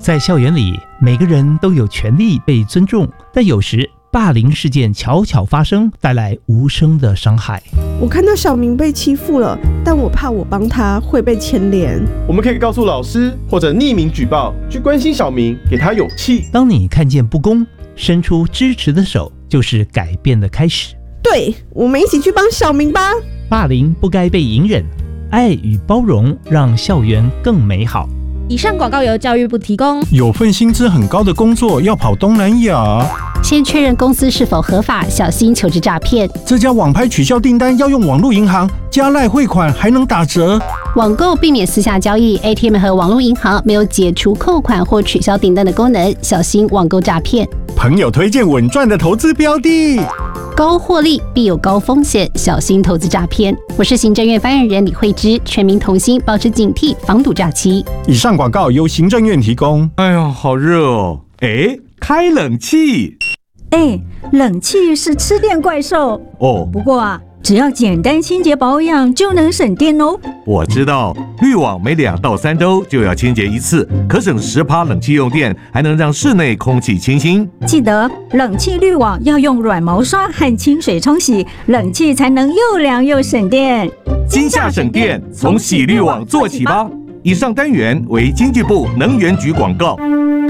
在校园里，每个人都有权利被尊重，但有时霸凌事件悄悄发生，带来无声的伤害。 我看到小明被欺负了，但我怕我帮他会被牵连。 我们可以告诉老师，或者匿名举报，去关心小明，给他勇气。 当你看见不公，伸出支持的手，就是改变的开始。 对，我们一起去帮小明吧。 霸凌不该被隐忍，爱与包容让校园更美好。 以上广告由教育部提供。 有份薪资很高的工作要跑东南亚， 先确认公司是否合法，小心求职诈骗。 这家网拍取消订单要用网络银行，加赖汇款还能打折。 网购避免私下交易 ，ATM 和网络银行没有解除扣款或取消订单的功能，小心网购诈骗。 朋友推荐稳赚的投资标的， 高获利必有高风险，小心投资诈骗。我是行政院发言人李慧芝，全民同心，保持警惕，防堵诈欺。 以上广告由行政院提供。 哎呀，好热哦！哎，开冷气。 哎，冷气是吃电怪兽哦。 不过啊，只要简单清洁保养就能省电哦。 我知道，滤网每2到3周就要清洁一次，可省10%冷气用电，还能让室内空气清新。 记得冷气滤网要用软毛刷和清水冲洗，冷气才能又凉又省电。 今夏省电，从洗滤网做起吧。以上单元为经济部能源局广告。